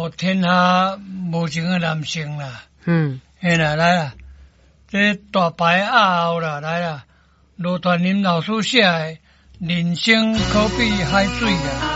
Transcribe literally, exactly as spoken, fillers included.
哦，天下无情的男性啦。 嗯， 嘿啦，来啦，这大牌压后啦，来啦，罗传林老师写的《人生可比海水》啊。